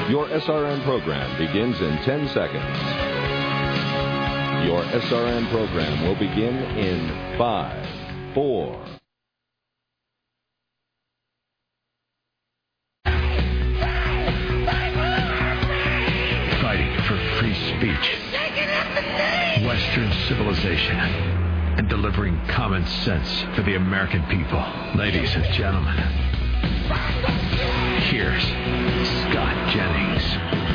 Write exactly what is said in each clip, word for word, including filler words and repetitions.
Your S R N program begins in ten seconds. Your S R N program will begin in five, four. Fighting for free speech, Western civilization, and delivering common sense for the American people. Ladies and gentlemen, here's Scott Jennings.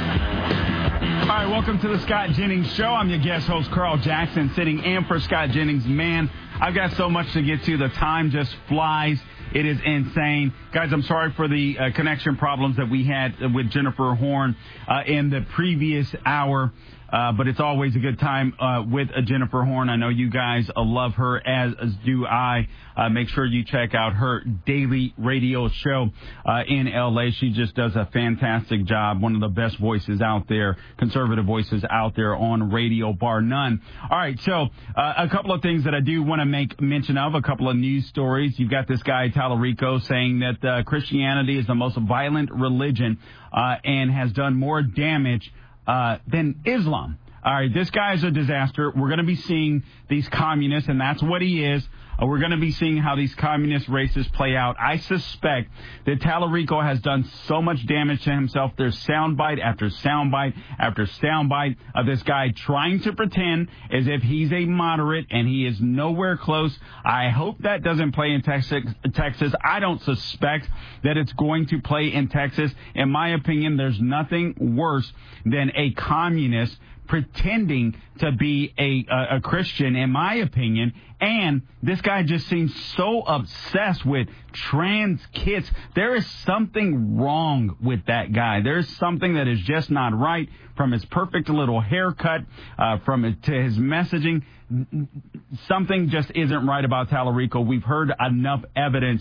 All right, welcome to the Scott Jennings Show. I'm your guest host, Carl Jackson, sitting in for Scott Jennings. Man, I've got so much to get to. The time just flies. It is insane. Guys, I'm sorry for the uh, connection problems that we had with Jennifer Horn uh, in the previous hour. Uh, but it's always a good time uh, with uh, Jennifer Horn. I know you guys uh, love her, as, as do I. Uh, make sure you check out her daily radio show uh, in L A. She just does a fantastic job. One of the best voices out there, conservative voices out there on radio, bar none. All right, so uh, a couple of things that I do want to make mention of, a couple of news stories. You've got this guy, Tallarico, saying that uh, Christianity is the most violent religion uh, and has done more damage Uh, than Islam. All right, this guy is a disaster. We're going to be seeing these communists, and that's what he is. Uh, we're going to be seeing how these communist races play out. I suspect that Tallarico has done so much damage to himself. There's soundbite after soundbite after soundbite of this guy trying to pretend as if he's a moderate, and he is nowhere close. I hope that doesn't play in Texas. Texas. I don't suspect that it's going to play in Texas. In my opinion, there's nothing worse than a communist pretending to be a, a, a Christian, in my opinion. And this guy just seems so obsessed with trans kids. There is something wrong with that guy. There's something that is just not right, from his perfect little haircut, uh, from it to his messaging. Something just isn't right about Tallarico. We've heard enough evidence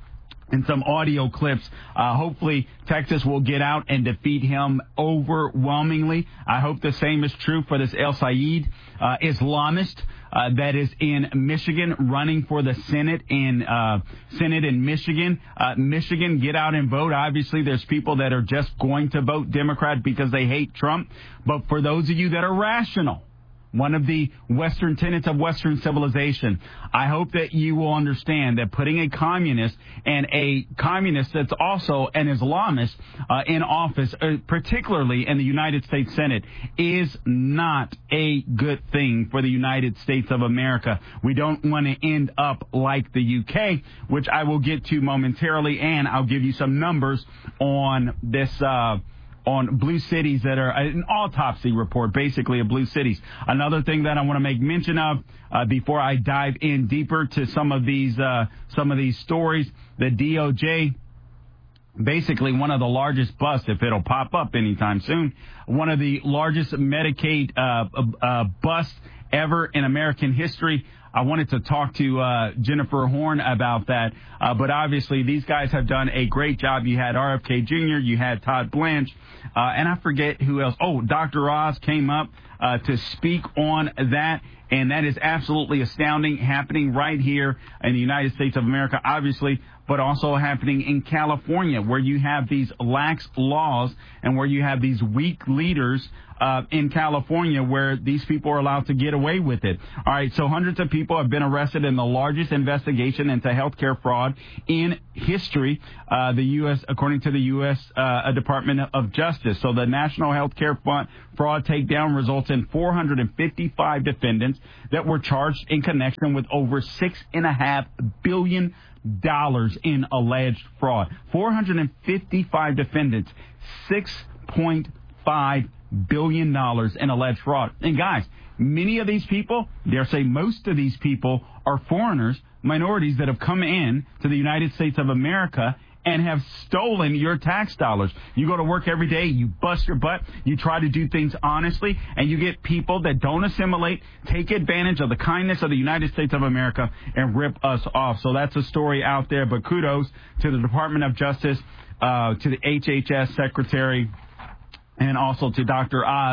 and some audio clips. Uh, hopefully, Texas will get out and defeat him overwhelmingly. I hope the same is true for this El Sayed uh, Islamist uh, that is in Michigan, running for the Senate in uh, Senate in Michigan. Uh, Michigan, get out and vote. Obviously, there's people that are just going to vote Democrat because they hate Trump. But for those of you that are rational, one of the Western tenets of Western civilization, I hope that you will understand that putting a communist and a communist that's also an Islamist uh, in office, uh, particularly in the United States Senate, is not a good thing for the United States of America. We don't want to end up like the U K, which I will get to momentarily, and I'll give you some numbers on this uh on blue cities that are an autopsy report, basically, of blue cities. Another thing that I want to make mention of uh, before I dive in deeper to some of these uh, some of these stories, the D O J, basically one of the largest busts, if it'll pop up anytime soon, one of the largest Medicaid uh, uh, busts ever in American history. I wanted to talk to uh, Jennifer Horn about that, uh, but obviously these guys have done a great job. You had R F K Junior, you had Todd Blanche, uh, and I forget who else. Oh, Doctor Oz came up uh, to speak on that, and that is absolutely astounding, happening right here in the United States of America, obviously, but also happening in California, where you have these lax laws and where you have these weak leaders uh, in California, where these people are allowed to get away with it. All right, so hundreds of people have been arrested in the largest investigation into healthcare fraud in history, uh, the U S, according to the U S Uh, Department of Justice. So the National Healthcare Fraud Takedown results in four hundred fifty-five defendants that were charged in connection with over six and a half billion dollars in alleged fraud. four hundred fifty-five defendants, six point five billion dollars in alleged fraud. And guys, many of these people, dare say most of these people, are foreigners, minorities that have come in to the United States of America and have stolen your tax dollars. You go to work every day, you bust your butt, you try to do things honestly, and you get people that don't assimilate, take advantage of the kindness of the United States of America, and rip us off. So that's a story out there, but kudos to the Department of Justice, uh, to the H H S Secretary, and also to Doctor Oz.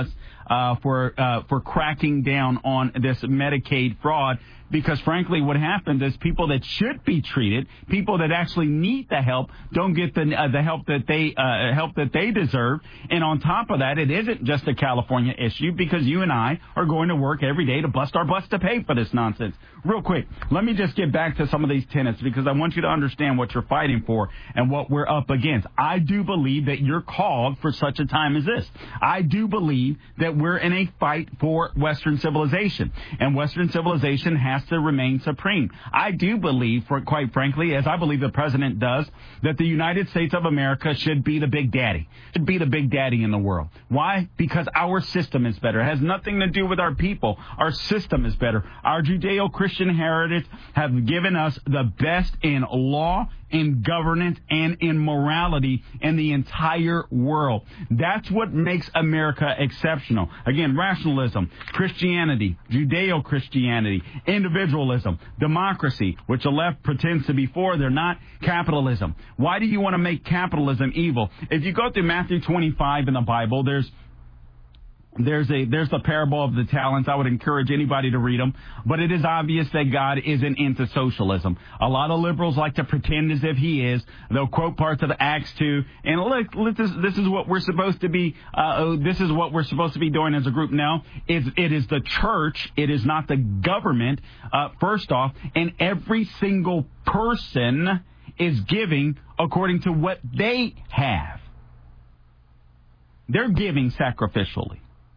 uh, for uh, for cracking down on this Medicaid fraud. Because, frankly, what happens is people that should be treated, people that actually need the help, don't get the uh, the help that they uh, help that they deserve. And on top of that, it isn't just a California issue, because you and I are going to work every day to bust our butts to pay for this nonsense. Real quick, let me just get back to some of these tenets, because I want you to understand what you're fighting for and what we're up against. I do believe that you're called for such a time as this. I do believe that we're in a fight for Western civilization, and Western civilization has to remain supreme. I do believe, for, quite frankly, as I believe the president does, that the United States of America should be the big daddy, should be the big daddy in the world. Why? Because our system is better. It has nothing to do with our people. Our system is better. Our Judeo-Christian heritage have given us the best in law, in governance, and in morality in the entire world. That's what makes America exceptional. Again, rationalism, Christianity, Judeo-Christianity, individualism, democracy, which the left pretends to be for, they're not, capitalism. Why do you want to make capitalism evil? If you go through Matthew twenty-five in the Bible, there's There's a there's the parable of the talents. I would encourage anybody to read them. But it is obvious that God isn't into socialism. A lot of liberals like to pretend as if he is. They'll quote parts of Acts two. And look, look this, this is what we're supposed to be. Uh, this is what we're supposed to be doing as a group now. It's, it is the church. It is not the government. Uh, first off, and every single person is giving according to what they have. They're giving sacrificially.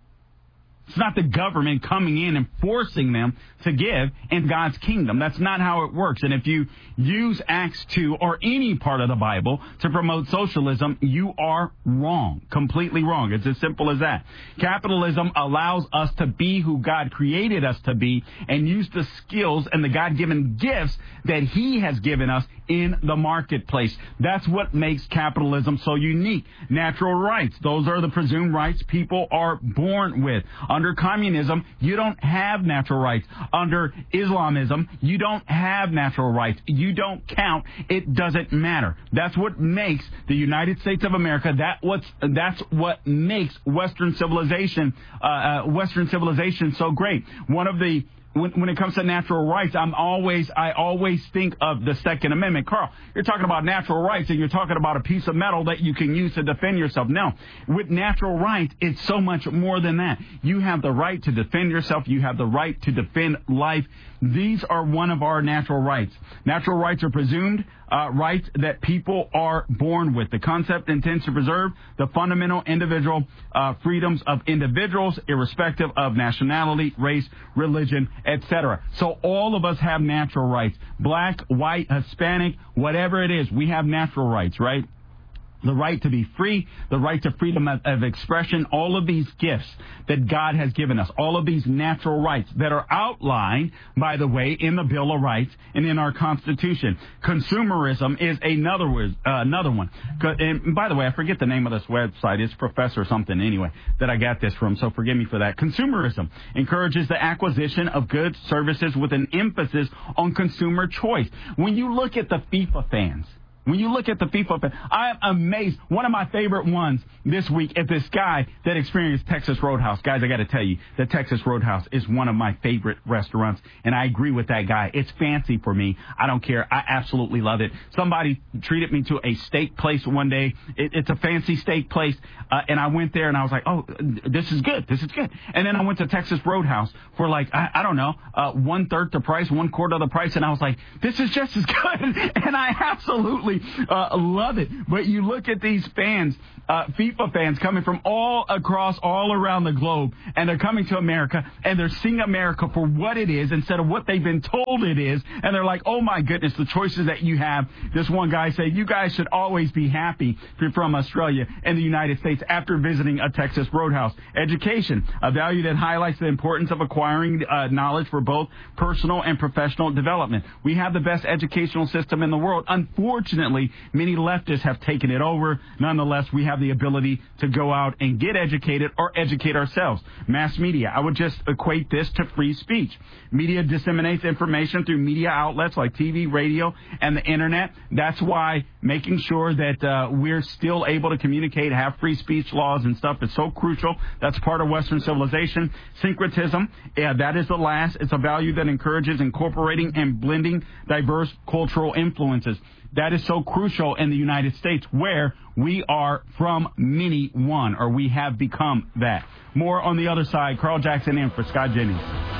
It's not the government coming in and forcing them to give in God's kingdom. That's not how it works. And if you use Acts two or any part of the Bible to promote socialism, you are wrong, completely wrong. It's as simple as that. Capitalism allows us to be who God created us to be and use the skills and the God-given gifts that he has given us in the marketplace. That's what makes capitalism so unique. Natural rights, those are the presumed rights people are born with. Under communism, you don't have natural rights. Under Islamism, you don't have natural rights. You don't count. It doesn't matter. That's what makes the United States of America, that what's, that's what makes Western civilization, uh, uh, Western civilization so great. One of the When, when it comes to natural rights, I'm always, I always think of the Second Amendment. Carl, you're talking about natural rights and you're talking about a piece of metal that you can use to defend yourself. No, with natural rights, it's so much more than that. You have the right to defend yourself. You have the right to defend life. These are one of our natural rights. Natural rights are presumed uh, rights that people are born with. The concept intends to preserve the fundamental individual uh, freedoms of individuals, irrespective of nationality, race, religion, et cetera. So all of us have natural rights. Black, white, Hispanic, whatever it is, we have natural rights, right? The right to be free, the right to freedom of, of expression, all of these gifts that God has given us, all of these natural rights that are outlined, by the way, in the Bill of Rights and in our Constitution. Consumerism is another, uh, another one. And by the way, I forget the name of this website. It's Professor something anyway that I got this from, so forgive me for that. Consumerism encourages the acquisition of goods, services with an emphasis on consumer choice. When you look at the FIFA fans, When you look at the FIFA, I'm amazed. One of my favorite ones this week is this guy that experienced Texas Roadhouse. Guys, I got to tell you, the Texas Roadhouse is one of my favorite restaurants, and I agree with that guy. It's fancy for me. I don't care. I absolutely love it. Somebody treated me to a steak place one day. It, it's a fancy steak place, uh, and I went there, and I was like, oh, this is good. This is good. And then I went to Texas Roadhouse for like, I, I don't know, uh, one-third the price, one-quarter of the price, and I was like, this is just as good, and I absolutely Uh, love it. But you look at these fans, uh, FIFA fans coming from all across, all around the globe, and they're coming to America, and they're seeing America for what it is instead of what they've been told it is, and they're like, oh my goodness, the choices that you have. This one guy said, you guys should always be happy if you're from Australia and the United States after visiting a Texas Roadhouse. Education, a value that highlights the importance of acquiring uh, knowledge for both personal and professional development. We have the best educational system in the world. Unfortunately, unfortunately, many leftists have taken it over. Nonetheless, we have the ability to go out and get educated or educate ourselves. Mass media, I would just equate this to free speech. Media disseminates information through media outlets like T V, radio, and the internet. That's why making sure that uh, we're still able to communicate, have free speech laws and stuff is so crucial. That's part of Western civilization. Syncretism, yeah, that is the last. It's a value that encourages incorporating and blending diverse cultural influences. That is so crucial in the United States, where we are from many one, or we have become that. More on the other side. Carl Jackson in for Scott Jennings.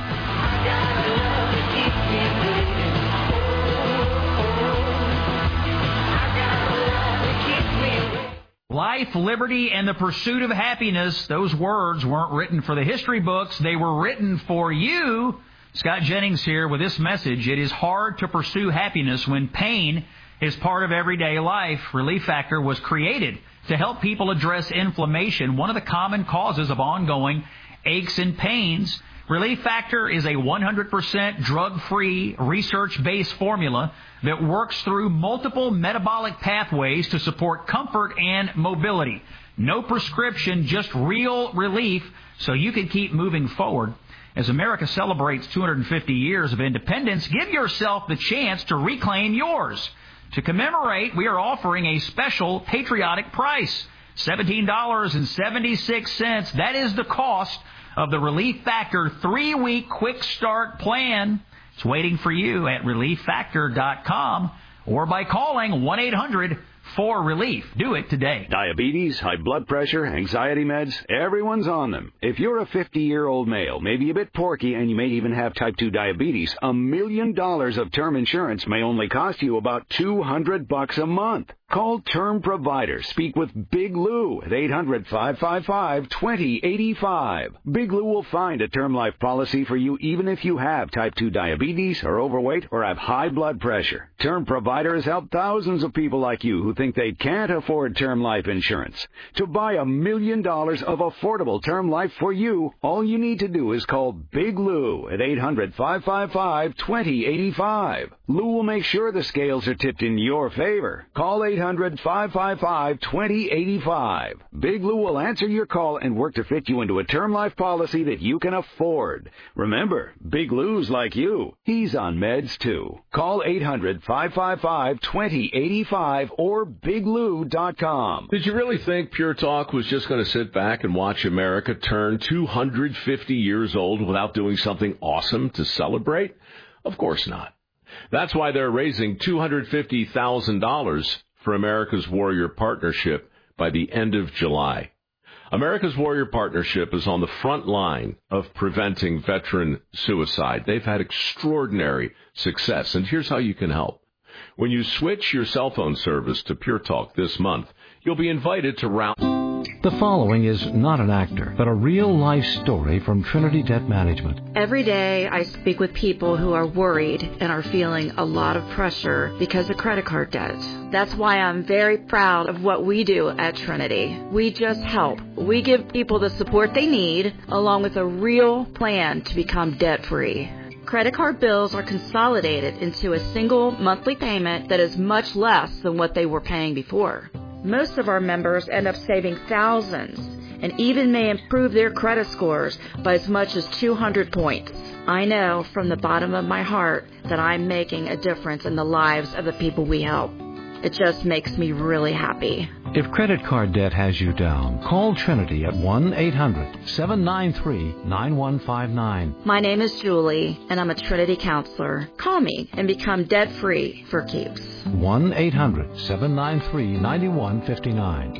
Life, liberty, and the pursuit of happiness. Those words weren't written for the history books. They were written for you. Scott Jennings here with this message. It is hard to pursue happiness when pain is part of everyday life. Relief Factor was created to help people address inflammation, one of the common causes of ongoing aches and pains. Relief Factor is a one hundred percent drug-free, research-based formula that works through multiple metabolic pathways to support comfort and mobility. No prescription, just real relief so you can keep moving forward. As America celebrates two hundred fifty years of independence, give yourself the chance to reclaim yours. To commemorate, we are offering a special patriotic price, seventeen dollars and seventy-six cents. That is the cost of the Relief Factor three-week quick start plan. It's waiting for you at relief factor dot com or by calling one eight hundred four relief. Do it today. Diabetes, high blood pressure, anxiety meds, everyone's on them. If you're a fifty-year-old male, maybe a bit porky, and you may even have type two diabetes, a million dollars of term insurance may only cost you about two hundred bucks a month. Call Term Provider. Speak with Big Lou at eight hundred, five five five, two zero eight five. Big Lou will find a term life policy for you even if you have type two diabetes, are overweight, or have high blood pressure. Term Provider has helped thousands of people like you who think they can't afford term life insurance. To buy a million dollars of affordable term life for you, all you need to do is call Big Lou at eight hundred, five five five, two zero eight five. Lou will make sure the scales are tipped in your favor. Call eight hundred, five five five, two zero eight five. Big Lou will answer your call and work to fit you into a term life policy that you can afford. Remember, Big Lou's like you. He's on meds too. Call eight hundred, five five five, two zero eight five or big lou dot com. Did you really think Pure Talk was just going to sit back and watch America turn two hundred fifty years old without doing something awesome to celebrate? Of course not. That's why they're raising two hundred fifty thousand dollars for America's Warrior Partnership by the end of July. America's Warrior Partnership is on the front line of preventing veteran suicide. They've had extraordinary success, and here's how you can help. When you switch your cell phone service to Pure Talk this month, you'll be invited to round... The following is not an actor, but a real-life story from Trinity Debt Management. Every day I speak with people who are worried and are feeling a lot of pressure because of credit card debt. That's why I'm very proud of what we do at Trinity. We just help. We give people the support they need, along with a real plan to become debt-free. Credit card bills are consolidated into a single monthly payment that is much less than what they were paying before. Most of our members end up saving thousands and even may improve their credit scores by as much as two hundred points. I know from the bottom of my heart that I'm making a difference in the lives of the people we help. It just makes me really happy. If credit card debt has you down, call Trinity at one eight hundred, seven nine three, nine one five nine. My name is Julie, and I'm a Trinity counselor. Call me and become debt-free for keeps. one eight hundred, seven nine three, nine one five nine.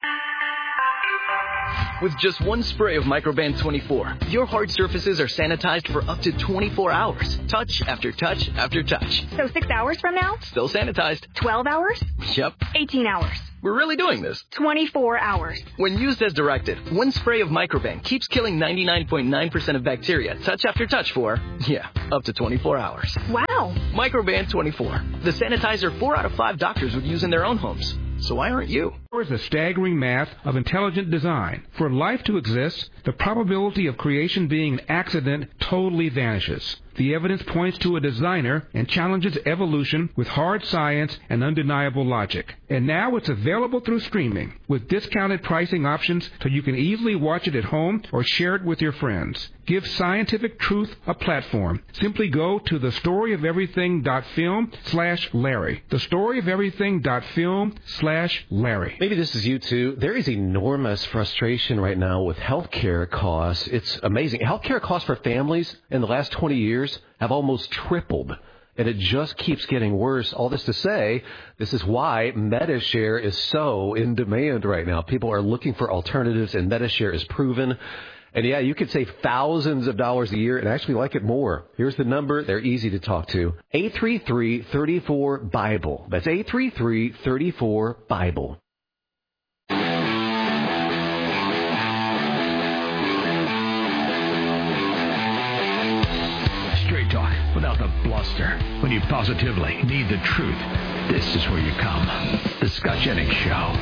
With just one spray of Microban twenty-four, your hard surfaces are sanitized for up to twenty-four hours. Touch after touch after touch. So six hours from now? Still sanitized. twelve hours? Yep. eighteen hours. We're really doing this. twenty-four hours. When used as directed, one spray of Microban keeps killing ninety-nine point nine percent of bacteria touch after touch for, yeah, up to twenty-four hours. Wow. Microban twenty-four. The sanitizer four out of five doctors would use in their own homes. So why aren't you? There is the staggering math of intelligent design. For life to exist, the probability of creation being an accident totally vanishes. The evidence points to a designer and challenges evolution with hard science and undeniable logic. And now it's available through streaming with discounted pricing options so you can easily watch it at home or share it with your friends. Give scientific truth a platform. Simply go to thestoryofeverything.film slash Larry. Thestoryofeverything.film slash Larry. Maybe this is you too. There is enormous frustration right now with healthcare costs. It's amazing. Healthcare costs for families in the last twenty years have almost tripled. And it just keeps getting worse. All this to say, this is why MediShare is so in demand right now. People are looking for alternatives, and MediShare is proven. And yeah, you could save thousands of dollars a year and actually like it more. Here's the number. They're easy to talk to. eight three three, three four, BIBLE. That's eight three three, three four, BIBLE. Straight talk without the bluster. When you positively need the truth, this is where you come. The Scott Jennings Show.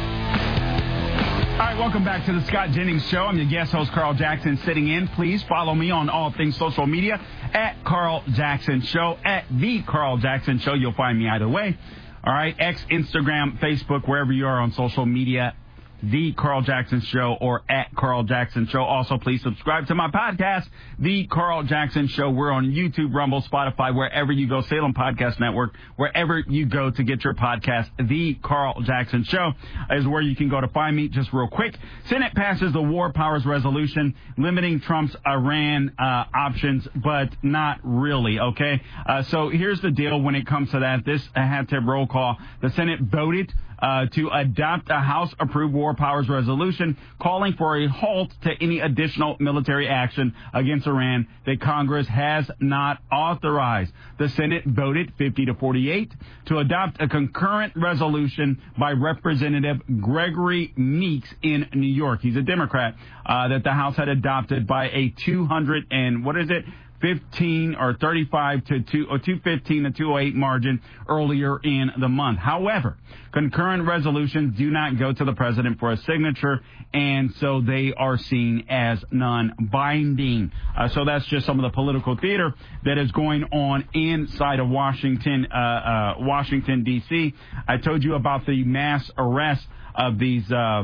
All right, welcome back to the Scott Jennings Show. I'm your guest host, Carl Jackson, sitting in. Please follow me on all things social media at Carl Jackson Show, at The Carl Jackson Show. You'll find me either way. All right, X, Instagram, Facebook, wherever you are on social media, The Carl Jackson Show or at Carl Jackson Show. Also, please subscribe to my podcast, The Carl Jackson Show. We're on YouTube, Rumble, Spotify, wherever you go, Salem Podcast Network, wherever you go to get your podcast. The Carl Jackson Show is where you can go to find me. Just real quick, Senate passes the War Powers Resolution limiting Trump's Iran uh, options, but not really, okay? Uh, so here's the deal when it comes to that. This had to roll call. The Senate voted Uh, to adopt a House-approved War Powers Resolution calling for a halt to any additional military action against Iran that Congress has not authorized. The Senate voted fifty to forty-eight to adopt a concurrent resolution by Representative Gregory Meeks in New York. He's a Democrat uh, that the House had adopted by a two hundred and what is it? fifteen or thirty-five to two or two fifteen to two oh eight margin earlier in the month. However, concurrent resolutions do not go to the president for a signature, and so they are seen as non-binding. Uh, so that's just some of the political theater that is going on inside of Washington, uh, uh, Washington D C. I told you about the mass arrest of these. Uh,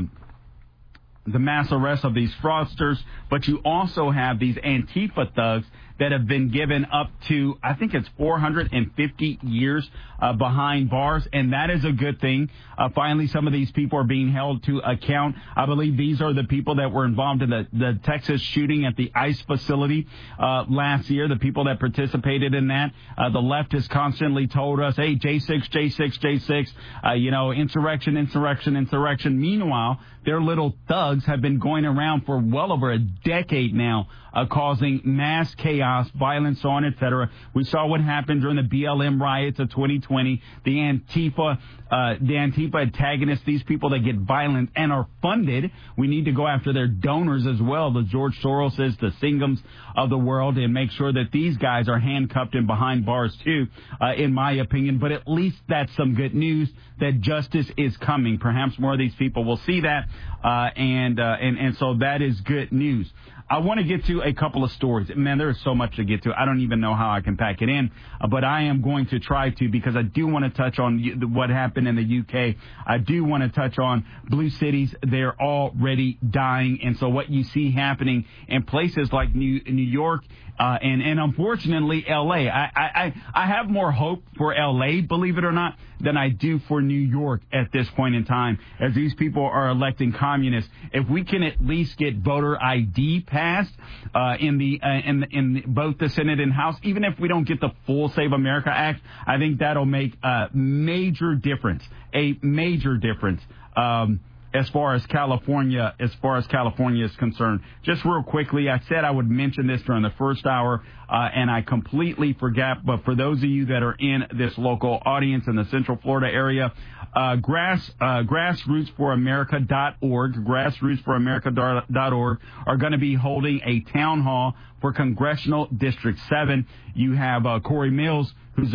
the mass arrest of these fraudsters, but you also have these Antifa thugs that have been given up to, I think it's four hundred fifty years uh, behind bars, and that is a good thing. Uh, finally, some of these people are being held to account. I believe these are the people that were involved in the, the Texas shooting at the ICE facility uh, last year, the people that participated in that. Uh, the left has constantly told us, hey, J six, J six, J six, uh, you know, insurrection, insurrection, insurrection. Meanwhile, their little thugs have been going around for well over a decade now, uh, causing mass chaos, violence, so on, et cetera. We saw what happened during the B L M riots of twenty twenty. The Antifa, uh, the Antifa antagonists, these people that get violent and are funded. We need to go after their donors as well, the George Soroses, the Singhams of the world, and make sure that these guys are handcuffed and behind bars too, uh, in my opinion. But at least that's some good news that justice is coming. Perhaps more of these people will see that, uh, and, uh, and, and so that is good news. I want to get to a couple of stories. Man, there is so much to get to. I don't even know how I can pack it in, uh, but I am going to try to, because I do want to touch on what happened in the U K. I do want to touch on blue cities. They're already dying, and so what you see happening in places like New, New York uh, and, and unfortunately L A. I, I, I have more hope for L A, believe it or not, than I do for New York at this point in time, as these people are electing communists. If we can at least get voter I D passed uh, in the uh, in in both the Senate and House, even if we don't get the full Save America Act, I think that'll make a major difference, a major difference. Um, As far as California, as far as California is concerned. Just real quickly, I said I would mention this during the first hour, uh, and I completely forgot. But for those of you that are in this local audience in the Central Florida area, uh, grass, uh, grassroots for america dot org, grassroots for america dot org are going to be holding a town hall for Congressional District seven. You have uh, Corey Mills, who's the